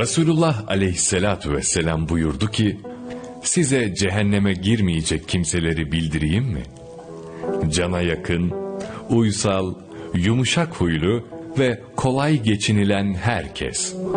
Resulullah aleyhissalatu vesselam buyurdu ki, size cehenneme girmeyecek kimseleri bildireyim mi? Cana yakın, uysal, yumuşak huylu ve kolay geçinilen herkes.